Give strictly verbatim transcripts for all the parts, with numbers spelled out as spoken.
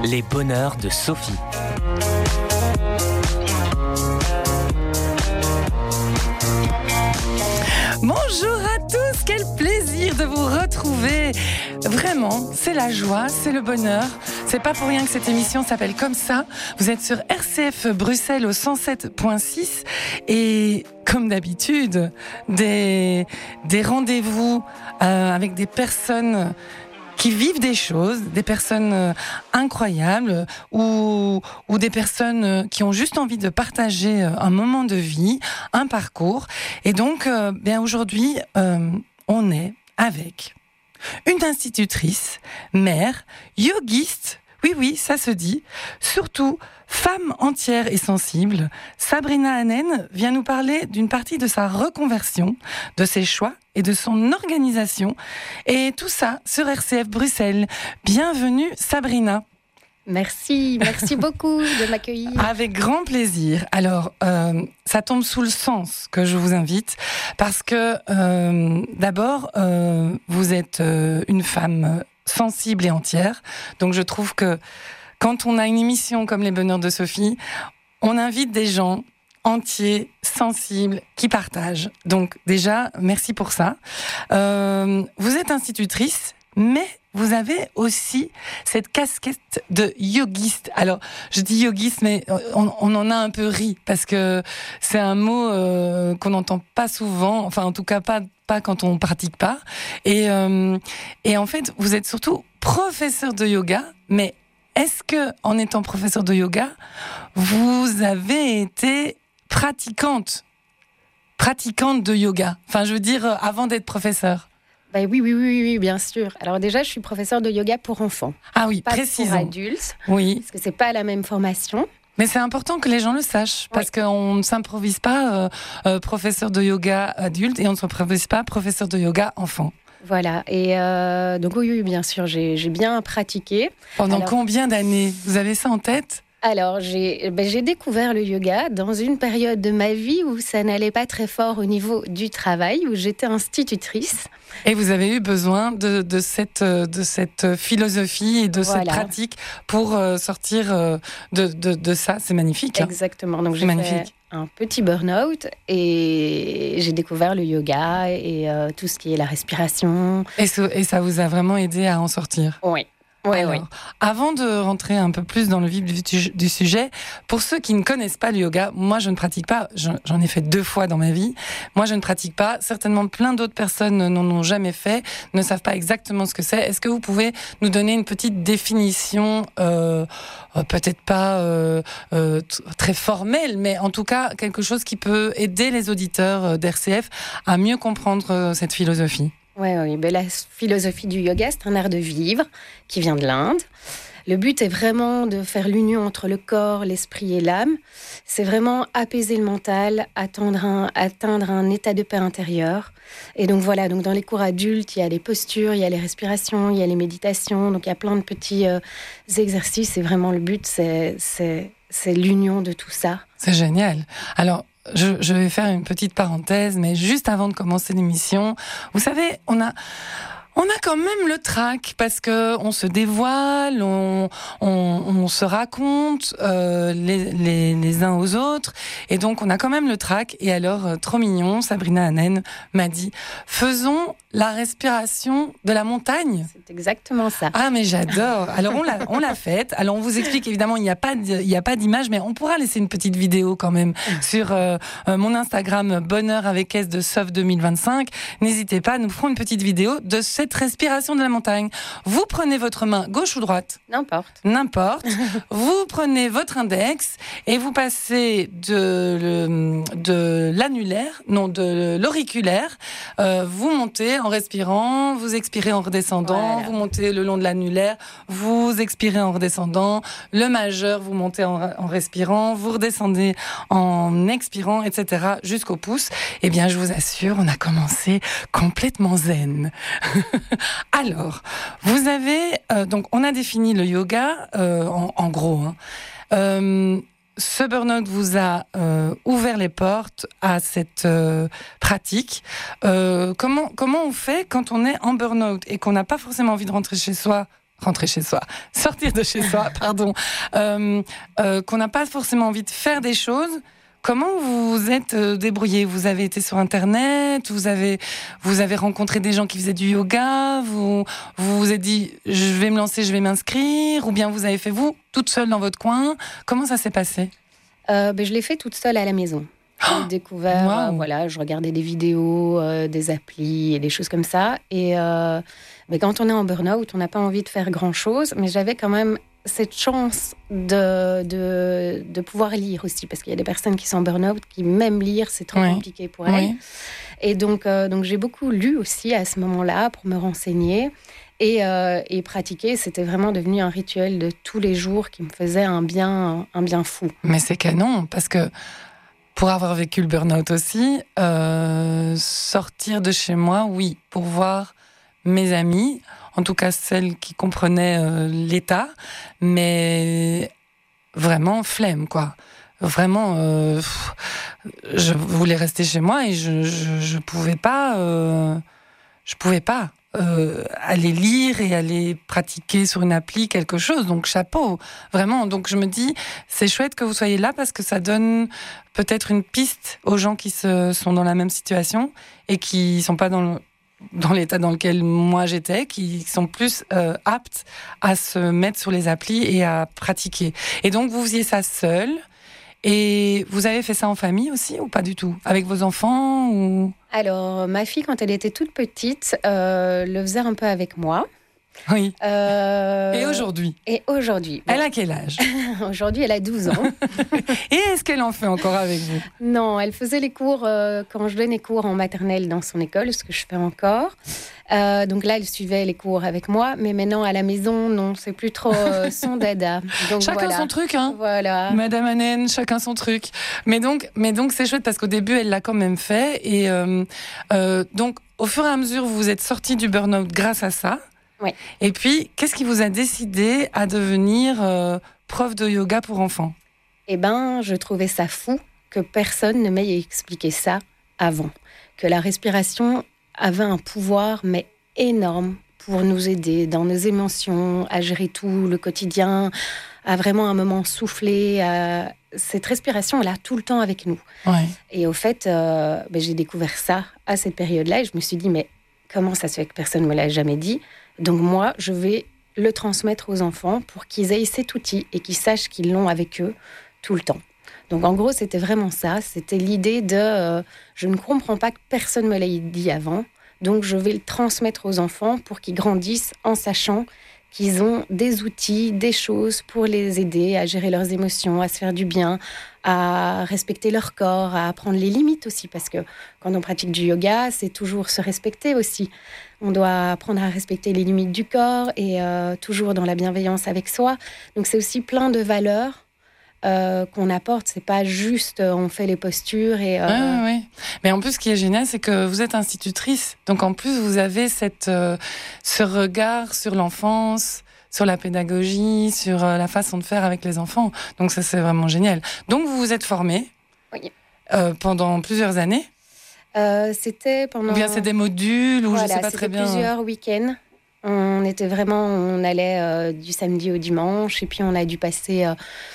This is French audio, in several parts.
Les bonheurs de Sophie. Bonjour à tous, quel plaisir de vous retrouver. Vraiment, c'est la joie, c'est le bonheur. C'est pas pour rien que cette émission s'appelle comme ça. Vous êtes sur R C F Bruxelles au cent sept virgule six et comme d'habitude, des, des rendez-vous euh, avec des personnes qui vivent des choses, des personnes euh, incroyables ou, ou des personnes euh, qui ont juste envie de partager euh, un moment de vie, un parcours. Et donc, euh, bien aujourd'hui, euh, on est avec une institutrice, mère, yogiste, oui, oui, ça se dit, surtout femme entière et sensible. Sabrina Hanen vient nous parler d'une partie de sa reconversion, de ses choix et de son organisation. Et tout ça sur R C F Bruxelles. Bienvenue Sabrina. Merci, merci beaucoup de m'accueillir. Avec grand plaisir. Alors, euh, ça tombe sous le sens que je vous invite, parce que euh, d'abord, euh, vous êtes euh, une femme sensible et entière. Donc je trouve que quand on a une émission comme Les Bonheurs de Sophie, on invite des gens entiers, sensibles, qui partagent. Donc déjà, merci pour ça. Euh, vous êtes institutrice, mais vous avez aussi cette casquette de yogiste. Alors, je dis yogiste, mais on, on en a un peu ri, parce que c'est un mot euh, qu'on n'entend pas souvent, enfin en tout cas pas, pas quand on pratique pas. Et, euh, et en fait, vous êtes surtout professeur de yoga, mais est-ce que, en étant professeur de yoga, vous avez été pratiquante, pratiquante de yoga? Enfin, je veux dire, avant d'être professeur. Bah oui, oui, oui, oui, bien sûr. Alors déjà, je suis professeure de yoga pour enfants. Ah oui, pas précisons. Pour adultes. Oui. Parce que c'est pas la même formation. Mais c'est important que les gens le sachent, parce oui. qu'on ne s'improvise pas euh, euh, professeur de yoga adulte et on ne s'improvise pas professeur de yoga enfant. Voilà, et euh, donc oui, oui, bien sûr, j'ai, j'ai bien pratiqué. Pendant Alors, combien d'années? Vous avez ça en tête? Alors, j'ai, ben, j'ai découvert le yoga dans une période de ma vie où ça n'allait pas très fort au niveau du travail, où j'étais institutrice. Et vous avez eu besoin de, de, cette, de cette philosophie et de voilà. cette pratique pour euh, sortir euh, de, de, de ça. C'est magnifique. Hein. Exactement. Donc, c'est j'ai magnifique. fait un petit burn-out et j'ai découvert le yoga et euh, tout ce qui est la respiration. Et, ce, et ça vous a vraiment aidé à en sortir? Oui. Oui, Alors, oui. Avant de rentrer un peu plus dans le vif du, du sujet, pour ceux qui ne connaissent pas le yoga, moi je ne pratique pas, j'en ai fait deux fois dans ma vie, moi je ne pratique pas, certainement plein d'autres personnes n'en ont jamais fait, ne savent pas exactement ce que c'est. Est-ce que vous pouvez nous donner une petite définition, euh, peut-être pas euh, euh, t- très formelle, mais en tout cas quelque chose qui peut aider les auditeurs d'R C F à mieux comprendre cette philosophie? Oui, oui. Ben, la philosophie du yoga, c'est un art de vivre qui vient de l'Inde. Le but est vraiment de faire l'union entre le corps, l'esprit et l'âme. C'est vraiment apaiser le mental, atteindre un, atteindre un état de paix intérieure. Et donc voilà, donc dans les cours adultes, il y a les postures, il y a les respirations, il y a les méditations. Donc il y a plein de petits euh, exercices. Et vraiment, le but, c'est, c'est, c'est l'union de tout ça. C'est génial. Alors, Je, je vais faire une petite parenthèse, mais juste avant de commencer l'émission, vous savez, on a, on a quand même le trac parce que on se dévoile, on, on, on se raconte euh, les, les, les uns aux autres, et donc on a quand même le trac. Et alors, euh, trop mignon, Sabrina Hanen m'a dit, faisons la respiration de la montagne. C'est exactement ça. Ah, mais j'adore. Alors, on l'a, on l'a faite. Alors, on vous explique, évidemment, il n'y a pas, de, il n'y a pas d'image, mais on pourra laisser une petite vidéo quand même sur euh, euh, mon Instagram, Bonheur avec S de Sof deux mille vingt-cinq. N'hésitez pas, nous ferons une petite vidéo de cette respiration de la montagne. Vous prenez votre main gauche ou droite? N'importe. N'importe. Vous prenez votre index et vous passez de, le, de l'annulaire, non, de l'auriculaire. Euh, vous montez en respirant, vous expirez en redescendant, voilà. Vous montez le long de l'annulaire, vous expirez en redescendant, le majeur, vous montez en, en respirant, vous redescendez en expirant, et cetera, jusqu'au pouce. Eh bien, je vous assure, on a commencé complètement zen. Alors, vous avez... Euh, donc, on a défini le yoga, euh, en, en gros. Hein. Euh, ce burn-out vous a euh, ouvert les portes à cette euh, pratique. Euh, comment, comment on fait quand on est en burn-out et qu'on n'a pas forcément envie de rentrer chez soi, rentrer chez soi, sortir de chez soi, pardon, euh, euh, qu'on n'a pas forcément envie de faire des choses. Comment vous vous êtes débrouillé ? Vous avez été sur Internet, vous avez, vous avez rencontré des gens qui faisaient du yoga, vous, vous vous êtes dit je vais me lancer, je vais m'inscrire, ou bien vous avez fait vous, toute seule dans votre coin. Comment ça s'est passé ? euh, ben, Je l'ai fait toute seule à la maison. J'ai découvert, wow. euh, voilà, je regardais des vidéos, euh, des applis et des choses comme ça. Et euh, mais quand on est en burn-out, on n'a pas envie de faire grand-chose, mais j'avais quand même cette chance de, de, de pouvoir lire aussi, parce qu'il y a des personnes qui sont en burn-out, qui même lire, c'est trop oui. compliqué pour elles. Oui. Et donc, euh, donc, j'ai beaucoup lu aussi à ce moment-là pour me renseigner et, euh, et pratiquer. C'était vraiment devenu un rituel de tous les jours qui me faisait un bien, un bien fou. Mais c'est canon, parce que pour avoir vécu le burn-out aussi, euh, sortir de chez moi, oui, pour voir mes amis, en tout cas celles qui comprenaient euh, l'état, mais vraiment flemme, quoi. Vraiment, euh, je voulais rester chez moi et je je, je pouvais pas, euh, je pouvais pas euh, aller lire et aller pratiquer sur une appli quelque chose. Donc chapeau, vraiment. Donc je me dis, c'est chouette que vous soyez là parce que ça donne peut-être une piste aux gens qui se, sont dans la même situation et qui sont pas dans le dans l'état dans lequel moi j'étais, qui sont plus euh, aptes à se mettre sur les applis et à pratiquer. Et donc, vous faisiez ça seul, et vous avez fait ça en famille aussi, ou pas du tout ? Avec vos enfants ou... Alors, ma fille, quand elle était toute petite, euh, le faisait un peu avec moi. Oui. Euh... Et aujourd'hui ? Et aujourd'hui. Elle a quel âge ? Aujourd'hui, elle a douze ans. Et est-ce qu'elle en fait encore avec vous ? Non, elle faisait les cours euh, quand je donnais cours en maternelle dans son école, ce que je fais encore. Euh, donc là, elle suivait les cours avec moi, mais maintenant à la maison, non, c'est plus trop euh, son dada. Donc, chacun voilà. son truc, hein. Voilà. Madame Annen, chacun son truc. Mais donc, mais donc c'est chouette parce qu'au début, elle l'a quand même fait. Et euh, euh, donc, au fur et à mesure, vous vous êtes sortie du burn-out grâce à ça. Oui. Et puis, qu'est-ce qui vous a décidé à devenir euh, prof de yoga pour enfants ? Eh ben, je trouvais ça fou que personne ne m'ait expliqué ça avant. Que la respiration avait un pouvoir, mais énorme, pour nous aider dans nos émotions, à gérer tout le quotidien, à vraiment un moment souffler. À... Cette respiration, elle est tout le temps avec nous. Ouais. Et au fait, euh, ben, j'ai découvert ça à cette période-là et je me suis dit, mais comment ça se fait que personne ne me l'a jamais dit ? Donc moi, je vais le transmettre aux enfants pour qu'ils aient cet outil et qu'ils sachent qu'ils l'ont avec eux tout le temps. Donc en gros, c'était vraiment ça. C'était l'idée de euh, je ne comprends pas que personne me l'ait dit avant, donc je vais le transmettre aux enfants pour qu'ils grandissent en sachant qu'ils ont des outils, des choses pour les aider à gérer leurs émotions, à se faire du bien, à respecter leur corps, à apprendre les limites aussi, parce que quand on pratique du yoga, c'est toujours se respecter aussi. On doit apprendre à respecter les limites du corps et euh, toujours dans la bienveillance avec soi. Donc c'est aussi plein de valeurs Euh, qu'on apporte, c'est pas juste euh, on fait les postures et. Euh... Oui, oui, oui. Mais en plus, ce qui est génial, c'est que vous êtes institutrice, donc en plus vous avez cette euh, ce regard sur l'enfance, sur la pédagogie, sur euh, la façon de faire avec les enfants. Donc ça, c'est vraiment génial. Donc vous vous êtes formée. Oui. Euh, pendant plusieurs années. Euh, c'était pendant. Ou bien c'est des modules ou voilà, je sais pas très bien. Plusieurs week-ends. On était vraiment, on allait euh, du samedi au dimanche et puis on a dû passer. Euh,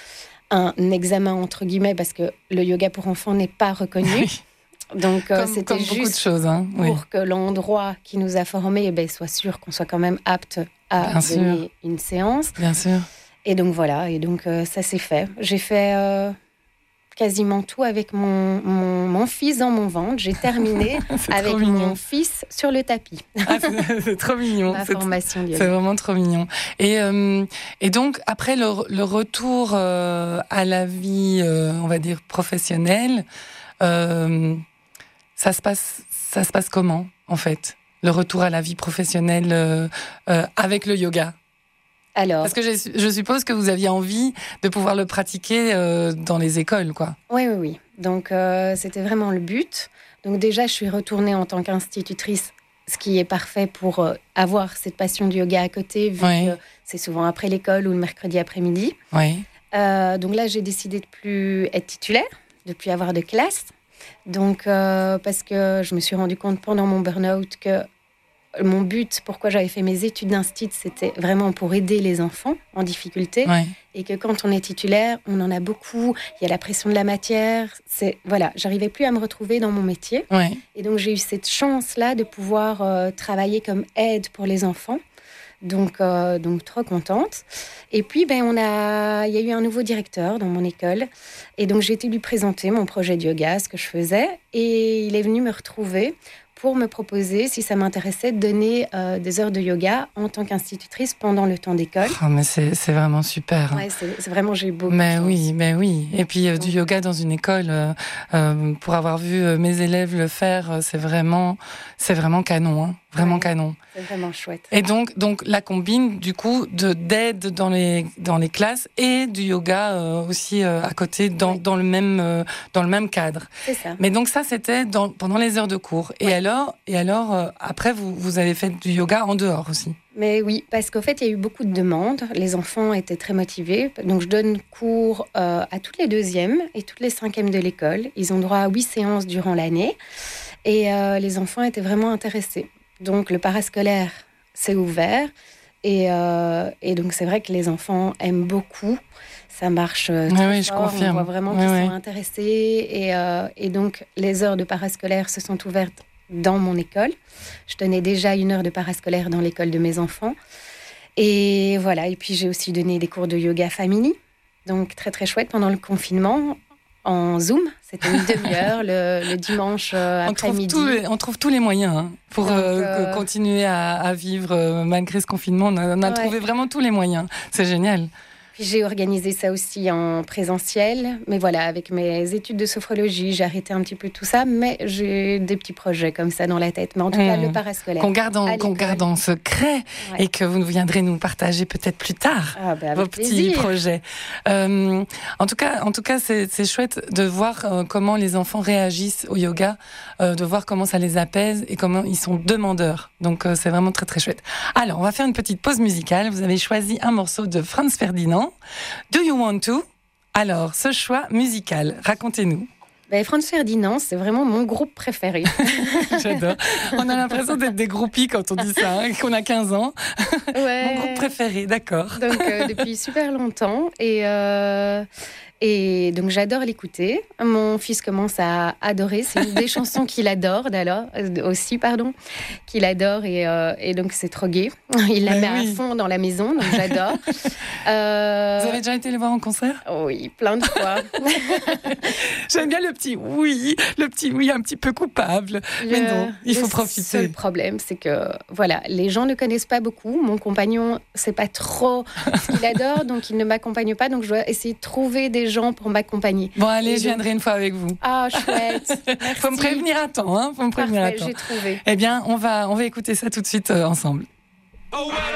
un examen entre guillemets parce que le yoga pour enfants n'est pas reconnu. Oui. Donc euh, comme, c'était comme juste de choses, hein. Oui. pour que l'endroit qui nous a formés eh ben, soit sûr qu'on soit quand même apte à Bien donner sûr. une séance. Bien sûr. Et donc voilà, et donc euh, ça s'est fait. J'ai fait euh, quasiment tout avec mon, mon, mon fils dans mon ventre. J'ai terminé avec mon fils sur le tapis. Ah, c'est, c'est trop mignon. Ma c'est, formation yoga. C'est vraiment trop mignon. Et, euh, et donc, après le, le retour euh, à la vie, euh, on va dire, professionnelle, euh, ça, se passe, ça se passe comment, en fait ? Le retour à la vie professionnelle euh, euh, avec le yoga ? Alors, Parce que je, je suppose que vous aviez envie de pouvoir le pratiquer euh, dans les écoles, quoi. Oui, oui, oui. Donc, euh, c'était vraiment le but. Donc, déjà, je suis retournée en tant qu'institutrice, ce qui est parfait pour euh, avoir cette passion du yoga à côté, vu oui. que c'est souvent après l'école ou le mercredi après-midi. Oui. Euh, donc là, j'ai décidé de plus être titulaire, de plus avoir de classe. Donc, euh, parce que je me suis rendu compte pendant mon burn-out que mon but, pourquoi j'avais fait mes études d'instit, c'était vraiment pour aider les enfants en difficulté. Ouais. Et que quand on est titulaire, on en a beaucoup. Il y a la pression de la matière. C'est, voilà, j'arrivais plus à me retrouver dans mon métier. Ouais. Et donc, j'ai eu cette chance-là de pouvoir euh, travailler comme aide pour les enfants. Donc, euh, donc trop contente. Et puis, ben, on a, il y a eu un nouveau directeur dans mon école. Et donc, j'ai été lui présenter mon projet de yoga, ce que je faisais. Et il est venu me retrouver pour me proposer, si ça m'intéressait, de donner euh, des heures de yoga en tant qu'institutrice pendant le temps d'école. Oh, mais c'est, c'est vraiment super. Ouais, c'est, c'est vraiment, j'ai beaucoup Mais de chance. oui, mais oui. Et puis euh, du yoga dans une école, euh, euh, pour avoir vu euh, mes élèves le faire, euh, c'est vraiment, c'est vraiment canon, hein. Vraiment Ouais. canon. C'est vraiment chouette. Et donc, donc la combine du coup de d'aide dans les dans les classes et du yoga euh, aussi euh, à côté dans Oui. dans le même euh, dans le même cadre. C'est ça. Mais donc ça c'était dans, pendant les heures de cours. Et Ouais. alors et alors euh, après vous vous avez fait du yoga en dehors aussi. Mais oui, parce qu'en fait, il y a eu beaucoup de demandes. Les enfants étaient très motivés. Donc, je donne cours euh, à toutes les deuxièmes et toutes les cinquièmes de l'école. Ils ont droit à huit séances durant l'année. Et euh, les enfants étaient vraiment intéressés. Donc, le parascolaire s'est ouvert. Et, euh, et donc, c'est vrai que les enfants aiment beaucoup. Ça marche euh, très Oui, oui, je fort. confirme. On voit vraiment Oui, qu'ils oui. sont intéressés. Et, euh, et donc, les heures de parascolaire se sont ouvertes dans mon école. Je donnais déjà une heure de parascolaire dans l'école de mes enfants. Et voilà. Et puis, j'ai aussi donné des cours de yoga family. Donc, très, très chouette pendant le confinement. En Zoom, c'était une demi-heure le, le dimanche euh, On trouve, après-midi. tous les, on trouve tous les moyens hein, pour Donc, euh, euh, continuer à, à vivre euh, malgré ce confinement. On a, on a Ouais. trouvé vraiment tous les moyens. C'est génial. Puis j'ai organisé ça aussi en présentiel. Mais voilà, avec mes études de sophrologie, j'ai arrêté un petit peu tout ça. Mais j'ai des petits projets comme ça dans la tête. Mais en tout Mmh. cas, le parascolaire. Qu'on garde, en, à qu'on l'école. garde en secret Ouais. et que vous viendrez nous partager peut-être plus tard. Ah, bah, avec Vos petits plaisir. projets. Euh, en tout cas, en tout cas, c'est, c'est chouette de voir euh, comment les enfants réagissent au yoga, euh, de voir comment ça les apaise et comment ils sont demandeurs. Donc, euh, c'est vraiment très très chouette. Alors, on va faire une petite pause musicale. Vous avez choisi un morceau de Franz Ferdinand. Do you want to? Alors, ce choix musical, racontez-nous. Ben, Franz Ferdinand, c'est vraiment mon groupe préféré. J'adore. On a l'impression d'être des groupies quand on dit ça, hein, qu'on a quinze ans. Ouais. Mon groupe préféré, d'accord. Donc, euh, depuis super longtemps. Et, euh, et donc, j'adore l'écouter. Mon fils commence à adorer. C'est une des chansons qu'il adore, d'ailleurs, euh, aussi, pardon, qu'il adore. Et, euh, et donc, c'est trop gai. Il la Mais met oui. à fond dans la maison, donc j'adore. Euh, Vous avez déjà été les voir en concert? Oui, plein de fois. J'aime bien le petit oui, le petit oui un petit peu coupable. Mais non, il faut le profiter. seul problème, c'est que voilà, les gens ne connaissent pas beaucoup. Mon compagnon, c'est pas trop ce qu'il adore, donc il ne m'accompagne pas. Donc je dois essayer de trouver des gens pour m'accompagner. Bon, allez, Et je donc- viendrai une fois avec vous. Ah, chouette. Merci. Faut me prévenir à temps, hein. Faut me prévenir Parfait, à temps. j'ai trouvé. Eh bien, on va, on va écouter ça tout de suite euh, ensemble. Oh, well,